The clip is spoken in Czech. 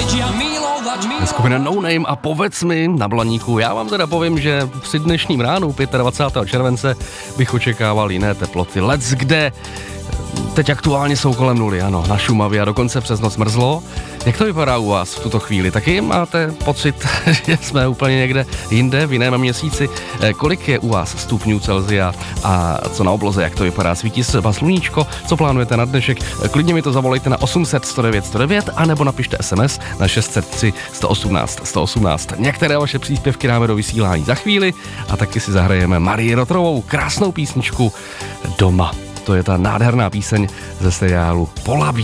Skupina No Name a Povedz mi na Blaníku. Já vám teda povím, že při dnešním ránu 25. července bych očekával jiné teploty. Leckde teď aktuálně jsou kolem nuly, ano, na Šumavě a dokonce přes noc mrzlo. Jak to vypadá u vás v tuto chvíli? Taky máte pocit, že jsme úplně někde jinde, v jiném měsíci? Kolik je u vás stupňů Celsia a co na obloze, jak to vypadá? Svítí se třeba sluníčko? Co plánujete na dnešek? Klidně mi to zavolejte na 800 109 109 anebo napište SMS na 603 118 118. Některé vaše příspěvky dáme do vysílání za chvíli a taky si zahrajeme Marii Rotrovou krásnou písničku Doma. To je ta nádherná píseň ze seriálu Polabí.